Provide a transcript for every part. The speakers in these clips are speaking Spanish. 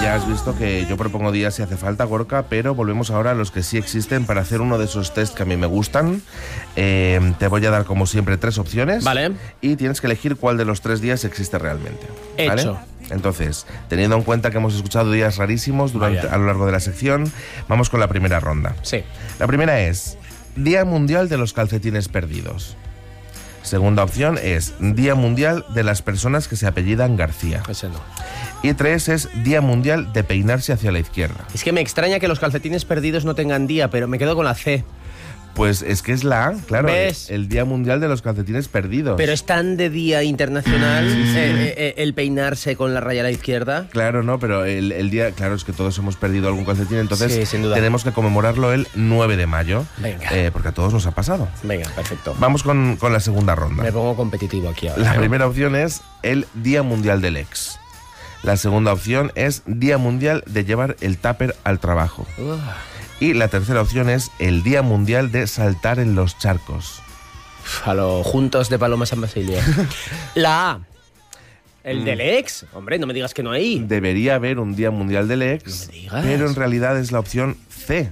ya has visto que yo propongo días si hace falta, Gorka, pero volvemos ahora a los que sí existen para hacer uno de esos test que a mí me gustan. Te voy a dar, como siempre, 3 opciones. Vale. Y tienes que elegir cuál de los 3 días existe realmente. Hecho. ¿Vale? Entonces, teniendo en cuenta que hemos escuchado días rarísimos a lo largo de la sección, vamos con la primera ronda. Sí. La primera es Día Mundial de los Calcetines Perdidos. Segunda opción es Día Mundial de las personas que se apellidan García. Ese no. Y 3 es Día Mundial de peinarse hacia la izquierda. Es que me extraña que los calcetines perdidos no tengan día, pero me quedo con la C. Pues es que es la A, claro. ¿Ves? El Día Mundial de los Calcetines Perdidos. Pero es tan de día internacional el peinarse con la raya a la izquierda. Claro, no, pero el día... Claro, es que todos hemos perdido algún calcetín, entonces Sí, sin duda. tenemos que conmemorarlo el 9 de mayo. Venga. Porque a todos nos ha pasado. Venga, perfecto. Vamos con la segunda ronda. Me pongo competitivo aquí ahora. La primera opción es el Día Mundial del Ex. La segunda opción es Día Mundial de llevar el tupper al trabajo. Y la tercera opción es el Día Mundial de saltar en los charcos. A los juntos de Paloma San Basilio. La A. El del ex. Hombre, no me digas que no hay. Debería haber un Día Mundial del Ex, No me digas. pero en realidad es la opción C.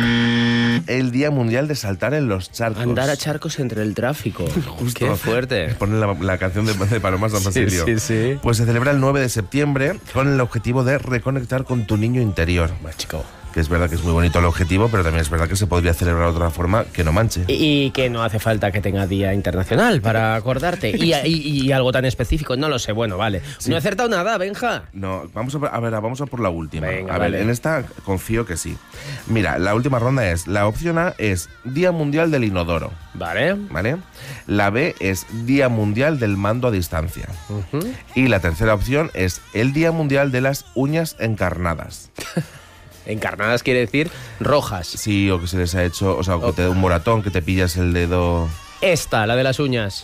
El Día Mundial de saltar en los charcos. Andar a charcos entre el tráfico. Justo. Qué fuerte. Ponen la canción de Paloma San Basilio. sí. Pues se celebra el 9 de septiembre con el objetivo de reconectar con tu niño interior. Bueno, chico. Que es verdad que es muy bonito el objetivo, pero también es verdad que se podría celebrar de otra forma que no manche. Y que no hace falta que tenga día internacional para acordarte. Y algo tan específico, no lo sé. Bueno, vale. Sí. No he acertado nada, Benja. No, vamos a por la última. Venga, a ver, vale. en esta confío que sí. Mira, la última ronda es, la opción A es Día Mundial del Inodoro, Vale. ¿vale? La B es Día Mundial del Mando a Distancia. Y la tercera opción es el Día Mundial de las Uñas Encarnadas. Encarnadas quiere decir rojas. Sí, o que se les ha hecho, o sea, o que te da un moratón, que te pillas el dedo... Esta, la de las uñas.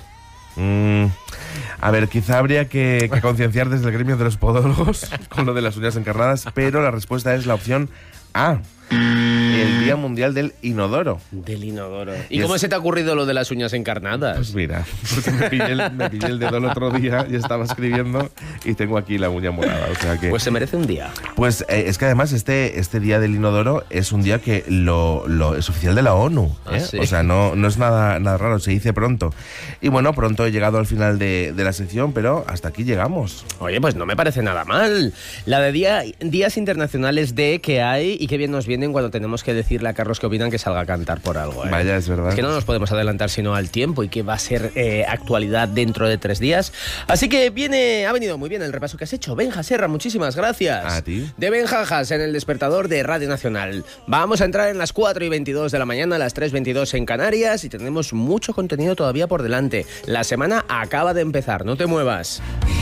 A ver, quizá habría que concienciar desde el gremio de los podólogos con lo de las uñas encarnadas, pero la respuesta es la opción A. El Día Mundial del Inodoro. Del inodoro. ¿Y Y cómo es- se te ha ocurrido lo de las uñas encarnadas? Pues mira, porque me pillé el dedo el otro día y estaba escribiendo y tengo aquí la uña morada. O sea que, Pues se merece un día. pues es que además este Día del Inodoro es un día que es oficial de la ONU. Ah, sí. O sea, no es nada raro, se dice pronto. Y bueno, pronto he llegado al final de la sección, pero hasta aquí llegamos. Oye, pues no me parece nada mal. La de días internacionales de que hay y que bien nos vienen cuando tenemos que decirle a Carlos que opinan que salga a cantar por algo. Vaya, es verdad. Es que no nos podemos adelantar sino al tiempo y que va a ser actualidad dentro de 3 días. Así que ha venido muy bien el repaso que has hecho. Benja Serra, muchísimas gracias. A ti. De Benjajas en el despertador de Radio Nacional. Vamos a entrar en las 4:22 de la mañana, las 3:22 en Canarias y tenemos mucho contenido todavía por delante. La semana acaba de empezar, no te muevas.